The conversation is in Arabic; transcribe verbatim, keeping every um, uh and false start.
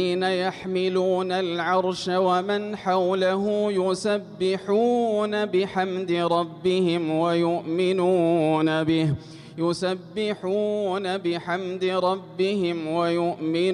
يحملون العرش ومن حوله يسبحون بحمد ربهم ويؤمنون به يسبحون بحمد ربهم ويؤمنون